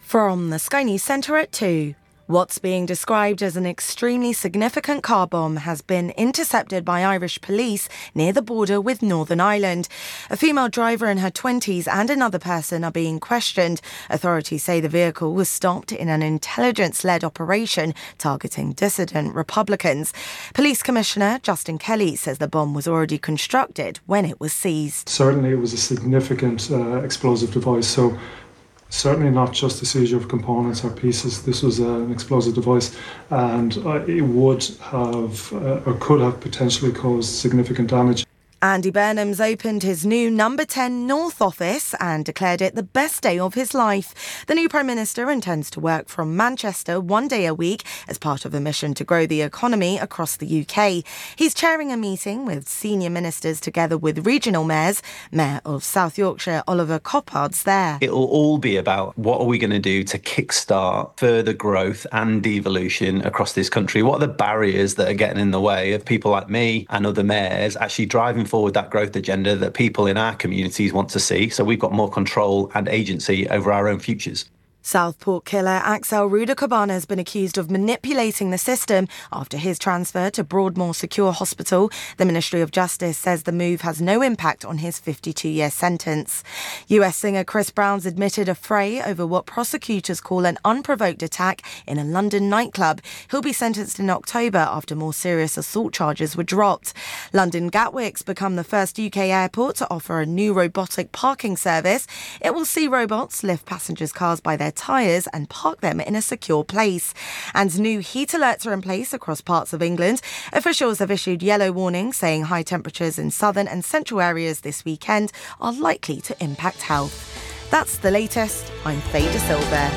From the Sky News Centre at 2. What's being described as an extremely significant car bomb has been intercepted by Irish police near the border with Northern Ireland. A female driver in her 20s and another person are being questioned. Authorities say the vehicle was stopped in an intelligence-led operation targeting dissident Republicans. Police Commissioner Justin Kelly says the bomb was already constructed when it was seized. Certainly it was a significant explosive device, so certainly not just a seizure of components or pieces. This was an explosive device, and it would have or could have potentially caused significant damage. Andy Burnham's opened his new Number 10 North office and declared it the best day of his life. The new Prime Minister intends to work from Manchester 1 day a week as part of a mission to grow the economy across the UK. He's chairing a meeting with senior ministers together with regional mayors. Mayor of South Yorkshire, Oliver Coppard's there. It'll all be about what are we going to do to kickstart further growth and devolution across this country. What are the barriers that are getting in the way of people like me and other mayors actually driving forward that growth agenda that people in our communities want to see, so we've got more control and agency over our own futures. Southport killer Axel Rudakabana has been accused of manipulating the system after his transfer to Broadmoor Secure Hospital. The Ministry of Justice says the move has no impact on his 52-year sentence. US singer Chris Brown's admitted a fray over what prosecutors call an unprovoked attack in a London nightclub. He'll be sentenced in October after more serious assault charges were dropped. London Gatwick's become the first UK airport to offer a new robotic parking service. It will see robots lift passengers' cars by their tyres and park them in a secure place. And new heat alerts are in place across parts of England. Officials have issued yellow warnings saying high temperatures in southern and central areas this weekend are likely to impact health. That's the latest. I'm Faye De Silva.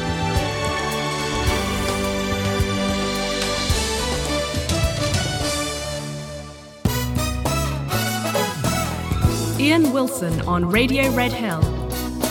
Ian Wilson on Radio Red Hill